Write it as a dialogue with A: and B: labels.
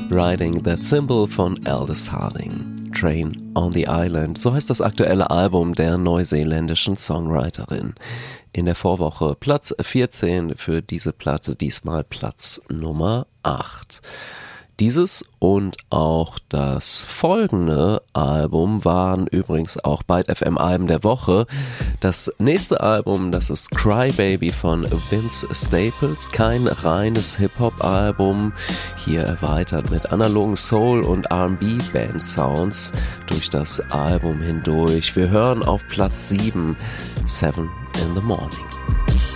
A: Riding That Symbol von Aldous Harding. Train on the Island, so heißt das aktuelle Album der neuseeländischen Songwriterin. In der Vorwoche Platz 14 für diese Platte, diesmal Platz Nummer 8. Dieses und auch das folgende Album waren übrigens auch Byte FM Alben der Woche. Das nächste Album, das ist Cry Baby von Vince Staples, kein reines Hip-Hop-Album, hier erweitert mit analogen Soul- und R&B-Band-Sounds durch das Album hindurch. Wir hören auf Platz 7, 7 in the Morning.